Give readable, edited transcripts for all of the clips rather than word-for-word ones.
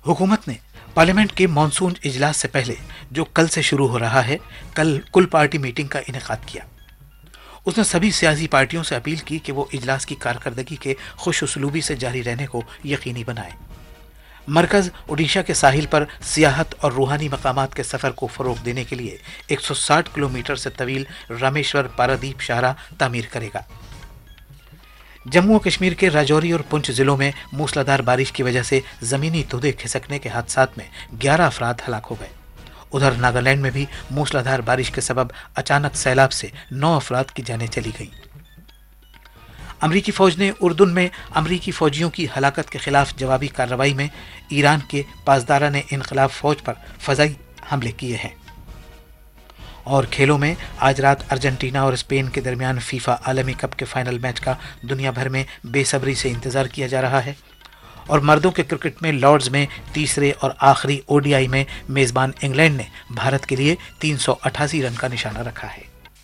हुकूमत ने पार्लियामेंट के मॉनसून इजलास से पहले जो कल से शुरू हो रहा है, कल कुल पार्टी मीटिंग का इनेकाद किया। उसने सभी सियासी पार्टियों से अपील की कि वो इजलास की कारकर्दगी के खुश उसलूबी से जारी रहने को यकीनी बनाए। मरकज ओडिशा के साहिल पर सियाहत और रूहानी मकामात के सफर को फरोग देने के लिए 160 किलोमीटर से तवील रामेश्वर पारादीप शाहराह तामीर करेगा। जम्मू और कश्मीर के राजौरी और पुंछ जिलों में मूसलाधार बारिश की वजह से जमीनी धुएं खिसकने के हादसात में 11 अफराद हलाक हो गए। उधर नागालैंड में भी मूसलाधार बारिश के सबब अचानक सैलाब से 9 अफराद की जानें चली गईं। अमरीकी फौज ने उर्दुन में अमरीकी फौजियों की हलाकत के खिलाफ जवाबी कार्रवाई में ईरान के पासदारा ने इनकलाब फौज पर फजाई हमले किए हैं। और खेलों में आज रात अर्जेंटीना और स्पेन के दरमियान फीफा आलमी कप के फाइनल मैच का दुनिया भर में बेसब्री से इंतजार किया जा रहा है। और मर्दों के क्रिकेट में लॉर्ड्स में तीसरे और आखिरी ओडीआई में मेजबान इंग्लैंड ने भारत के लिए 388 रन का निशाना रखा है।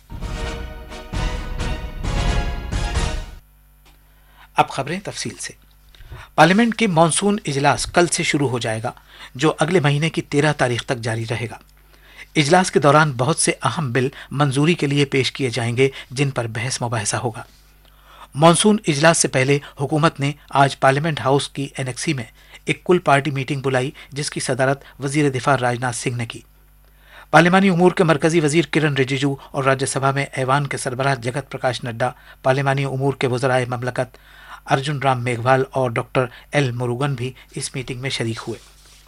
अब खबरें तफसील से। पार्लियामेंट के मॉनसून इजलास कल से शुरू हो जाएगा, जो अगले महीने की 13 तारीख तक जारी रहेगा। इजलास के दौरान बहुत से अहम बिल मंजूरी के लिए पेश किए जाएंगे, जिन पर बहस मुबाहिसा होगा। मॉनसून इजलास से पहले हुकूमत ने आज पार्लियामेंट हाउस की एनेक्सी में एक कुल पार्टी मीटिंग बुलाई, जिसकी सदारत वजीर दिफा राजनाथ सिंह ने की। पार्लियामानी उमूर के मरकजी वजीर किरण रिजिजू और राज्यसभा में ऐवान के सरबराह जगत प्रकाश नड्डा, पार्लियामानी उमूर के वज़राए ममलकत अर्जुन राम मेघवाल और डॉक्टर एल मुरुगन भी इस मीटिंग में शरीक हुए।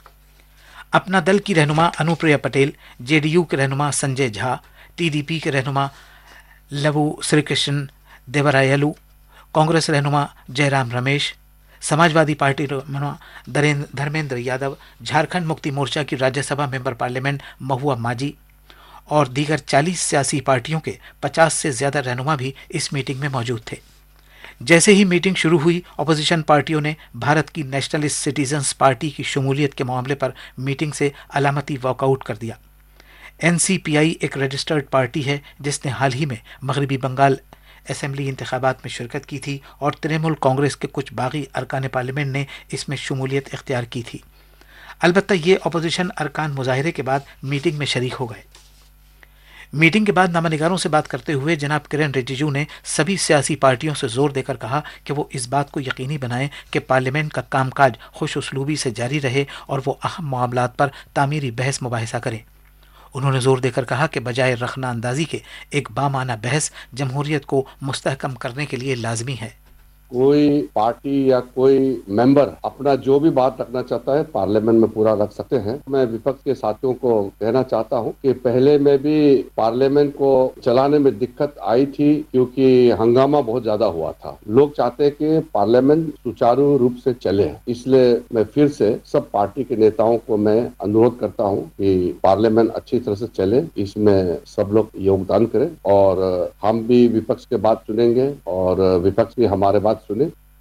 अपना दल की रहनुमा अनुप्रिया पटेल, जेडीयू के रहनुमा संजय झा, टीडीपी के रहनुमा लवु श्रीकृष्ण देवरायलु, कांग्रेस रहनुमा जयराम रमेश, समाजवादी पार्टी रहनुमा धर्मेंद्र यादव, झारखंड मुक्ति मोर्चा की राज्यसभा मेंबर पार्लियामेंट महुआ माजी और दीगर 40 सियासी पार्टियों के 50 से ज्यादा रहनुमा भी इस मीटिंग में मौजूद थे। जैसे ही मीटिंग शुरू हुई, अपोजिशन पार्टियों ने भारत की नेशनलिस्ट सिटीजन्स पार्टी की शमूलियत के मामले पर मीटिंग से अलामती वॉकआउट कर दिया। एनसीपीआई एक रजिस्टर्ड पार्टी है, जिसने हाल ही में मगरबी बंगाल असेंबली इंतखाबात में शिरकत की थी और तृणमूल कांग्रेस के कुछ बागी अरकान पार्लियामेंट ने इसमें शमूलियत इख्तियार की थी। अलबत्ता ये अपोजिशन अरकान मुजाहिरे के बाद मीटिंग में शरीक हो गए। मीटिंग के बाद नामानिगारों से बात करते हुए जनाब किरण रिजिजू ने सभी सियासी पार्टियों से जोर देकर कहा कि वो इस बात को यकीनी बनाएं कि पार्लियामेंट का कामकाज खुश उसलूबी से जारी रहे और वो अहम मामलात पर तामीरी बहस मुबाहिसा करें। उन्होंने जोर देकर कहा कि बजाय रखना अंदाजी के एक बामाना बहस जमहूरियत को मुस्तहकम करने के लिए लाजमी है। कोई पार्टी या कोई मेंबर अपना जो भी बात रखना चाहता है पार्लियामेंट में पूरा रख सकते हैं। मैं विपक्ष के साथियों को कहना चाहता हूं कि पहले में भी पार्लियामेंट को चलाने में दिक्कत आई थी, क्योंकि हंगामा बहुत ज्यादा हुआ था। लोग चाहते हैं कि पार्लियामेंट सुचारू रूप से चले, इसलिए मैं फिर से सब पार्टी के नेताओं को मैं अनुरोध करता हूं कि पार्लियामेंट अच्छी तरह से चले, इसमें सब लोग योगदान करें और हम भी विपक्ष के बात सुनेंगे और विपक्ष भी हमारे बात सुने।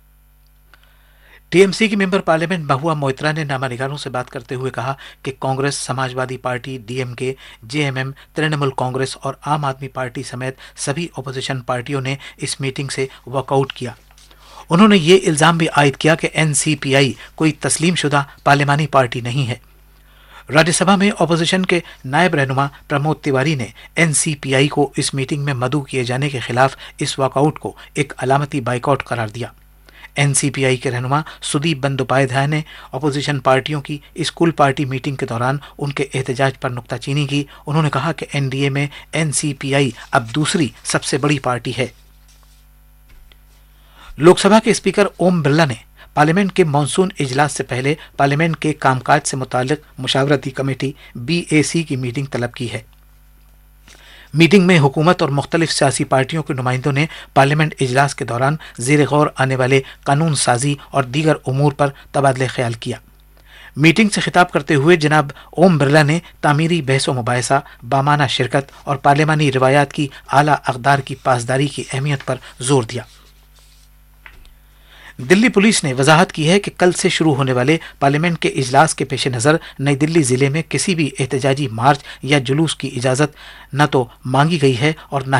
टीएमसी की मेंबर पार्लियामेंट महुआ मोइत्रा ने नामानिगारों से बात करते हुए कहा कि Congress, Samajwadi party, DMK, JMM, Trinamool Congress और आम आदमी पार्टी समेत सभी अपोजिशन पार्टियों ने इस मीटिंग से वॉकआउट किया। उन्होंने ये इल्जाम भी आयद किया कि एनसीपीआई कोई तस्लीमशुदा पार्लियामानी पार्टी नहीं है। राज्यसभा में अपोजिशन के नायब रहनुमा प्रमोद तिवारी ने एनसीपीआई को इस मीटिंग में मदऊ किए जाने के खिलाफ इस वॉकआउट को एक अलामती बाइकआउट करार दिया। एनसीपीआई के रहनुमा सुदीप बंदोपाध्याय ने अपोजिशन पार्टियों की इस कुल पार्टी मीटिंग के दौरान उनके एहतजाज पर नुक्ताचीनी की। उन्होंने कहा कि एनडीए में एनसीपीआई अब दूसरी सबसे बड़ी पार्टी है। लोकसभा के स्पीकर ओम बिरला ने पार्लियामेंट के मॉनसून इजलास से पहले पार्लियामेंट के कामकाज से मुताल्लिक मुशावरती कमेटी बीएसी की मीटिंग तलब की है। मीटिंग में हुकूमत और मुख्तलिफ सियासी पार्टियों के नुमाइंदों ने पार्लियामेंट इजलास के दौरान ज़ेर गौर आने वाले कानून साजी और दीगर उमूर पर तबादले ख्याल किया। मीटिंग से खिताब करते हुए जनाब ओम बिरला ने तामीरी बहस व मुबाहिसा, बामाना शिरकत और पार्लियामानी रिवायात की आला अक़दार की पासदारी की अहमियत पर जोर दिया। दिल्ली पुलिस ने वजाहत की है कि कल से शुरू होने वाले पार्लियामेंट के इजलास के पेश नज़र नई दिल्ली ज़िले में किसी भी एहतजाजी मार्च या जुलूस की इजाज़त न तो मांगी गई है और न